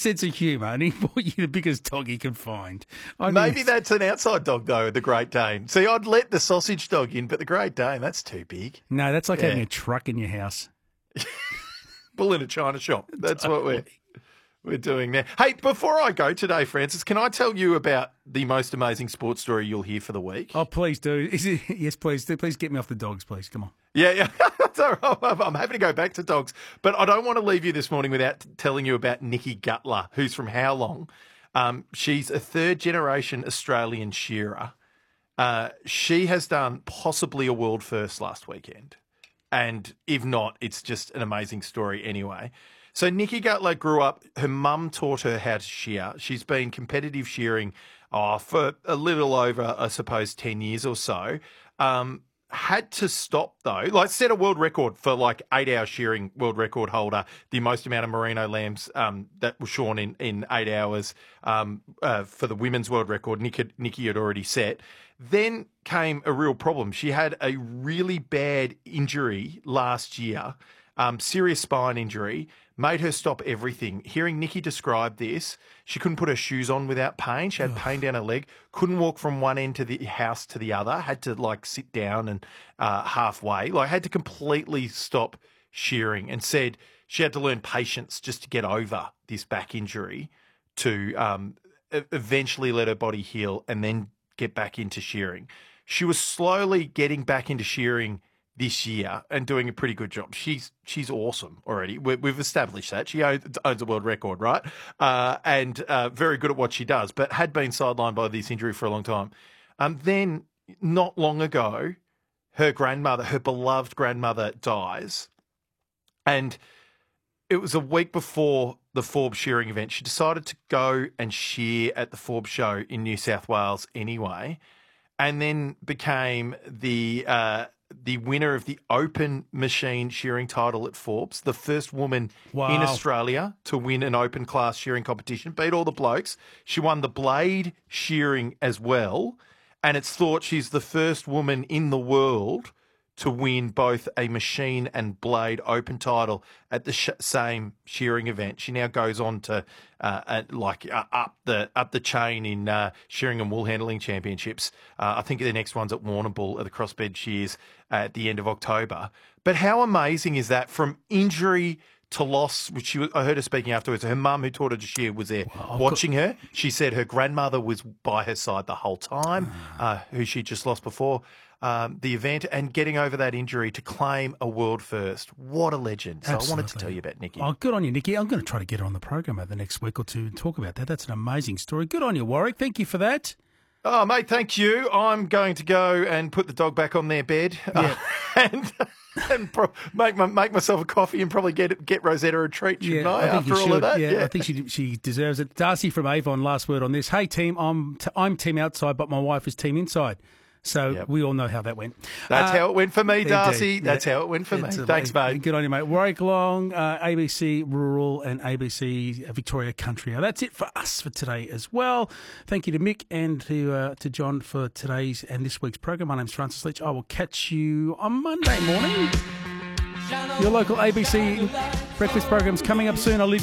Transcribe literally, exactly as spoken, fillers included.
sense of humour, and he bought you the biggest dog he can find. I Maybe mean, that's an outside dog, though, the Great Dane. See, I'd let the sausage dog in, but the Great Dane, that's too big. No, that's like Yeah. having a truck in your house. Bull in a china shop. That's what we're, we're doing now. Hey, before I go today, Francis, can I tell you about the most amazing sports story you'll hear for the week? Oh, please do. Is it, yes, please do. Please get me off the dogs, please. Come on. Yeah, yeah. So I'm happy to go back to dogs, but I don't want to leave you this morning without telling you about Nikki Gutler, who's from How Long. Um, she's a third-generation Australian shearer. Uh, she has done possibly a world first last weekend. And if not, it's just an amazing story anyway. So Nikki Gutler grew up, her mum taught her how to shear. She's been competitive shearing oh, for a little over, I suppose, ten years or so. Um, had to stop, though. Like, set a world record for, like, eight-hour shearing world record holder, the most amount of merino lambs um, that were shorn in, in eight hours um, uh, for the women's world record. Nikki, Nikki had already set. Then came a real problem. She had a really bad injury last year, um, serious spine injury, made her stop everything. Hearing Nikki describe this, she couldn't put her shoes on without pain. She had pain down her leg, couldn't walk from one end to the house to the other, had to like sit down and uh, halfway, like had to completely stop shearing, and said she had to learn patience just to get over this back injury to um, eventually let her body heal and then get back into shearing. She was slowly getting back into shearing this year and doing a pretty good job. She's she's awesome already. We, we've established that. She owns, owns a world record, right? Uh, and uh, very good at what she does, but had been sidelined by this injury for a long time. Um, then, not long ago, her grandmother, her beloved grandmother, dies. And it was a week before the Forbes shearing event. She decided to go and shear at the Forbes show in New South Wales anyway, and then became the uh, the winner of the open machine shearing title at Forbes, the first woman Wow. in Australia to win an open class shearing competition, beat all the blokes. She won the blade shearing as well, and it's thought she's the first woman in the world to win both a machine and blade open title at the sh- same shearing event. She now goes on to uh, uh, like uh, up the up the chain in uh, shearing and wool handling championships. Uh, I think the next one's at Warrnambool at the crossbed shears at the end of October. But how amazing is that? From injury to loss, which she, I heard her speaking afterwards. Her mum, who taught her to shear, was there Wow, watching her. She said her grandmother was by her side the whole time, uh, who she just lost before um, the event, and getting over that injury to claim a world first. What a legend. So Absolutely. I wanted to tell you about Nikki. Oh, good on you, Nikki. I'm going to try to get her on the program over the next week or two and talk about that. That's an amazing story. Good on you, Warwick. Thank you for that. Oh, mate, thank you. I'm going to go and put the dog back on their bed Yeah. uh, and, and pro- make my, make myself a coffee and probably get get Rosetta a treat, shouldn't I, I think after you all should. of that? Yeah, I think she she deserves it. Darcy from Avon, last word on this. Hey, team, I'm t- I'm team outside, but my wife is team inside. So Yep. we all know how that went. That's Uh, how it went for me, indeed. Darcy. That's Yeah. how it went for me. It's Thanks, amazing. mate. Good on you, mate. Warwick Long, uh, A B C Rural and A B C Victoria Country. Now, that's it for us for today as well. Thank you to Mick and to uh, to John for today's and this week's program. My name's Francis Leach. I will catch you on Monday morning. Your local A B C breakfast program's coming up soon. I'll leave you